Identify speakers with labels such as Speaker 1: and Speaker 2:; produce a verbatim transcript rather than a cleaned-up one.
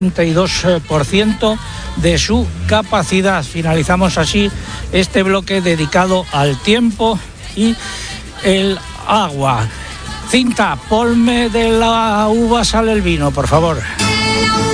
Speaker 1: treinta y dos por ciento de su capacidad. Finalizamos así este bloque dedicado al tiempo y el agua. Cinta, ponme de la uva sale el vino, por favor.